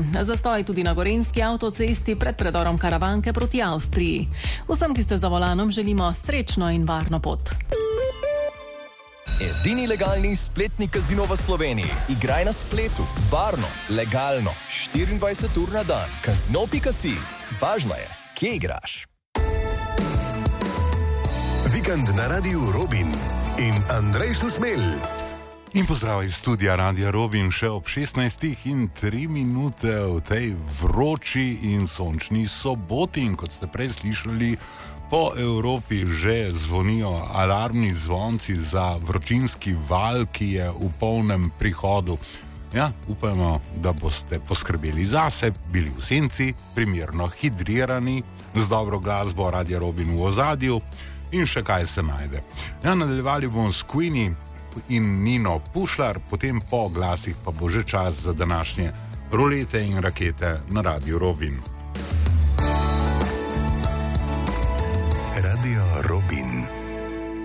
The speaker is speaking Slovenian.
Zastoj tudi na Gorenjski avtocesti pred predorom Karavanke proti Avstriji. Vsem, ki ste za volanom, želimo srečno in varno pot. Edini legalni spletni kazino v Sloveniji. Igraj na spletu, varno, legalno, 24 ur na dan. Kazino.si. Važno je, kje igraš. Vikend na Radiu Robin in Andrej Šušmelj. In pozdrav iz studia Radia Robin še ob 16:03 v tej vroči in sončni soboti. In kot ste prej slišali, po Evropi že zvonijo alarmni zvonci za vročinski val, ki je v polnem prihodu. Ja, upajmo, da boste poskrbeli zase, bili v senci, primerno hidrirani, z dobro glasbo Radia Robin v ozadju in še kaj se najde. Ja, nadaljevali bomo s Queenie in Nino Pušlar, potem po glasih pa bo že čas za današnje rulete in rakete na Radiu Robin. Radio Robin.